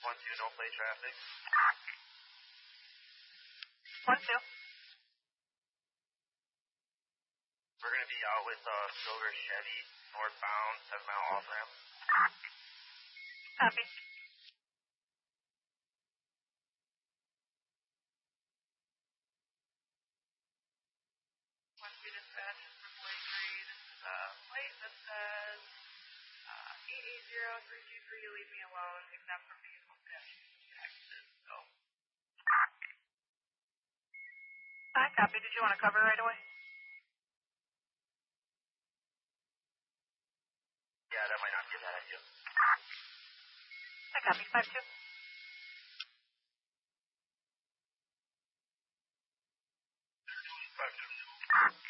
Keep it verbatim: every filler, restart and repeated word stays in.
One two, no play traffic. One two. We're gonna be out with uh silver Chevy, northbound, seven mile off ramp. Copy. One two dispatch for forty-three. This is a plate that says uh, E E zero three two three. Leave me alone, except for vehicle taxes. So. Hi, copy. Did you want to cover right away? Yeah, that might not be a bad idea. Hi, copy. Five two.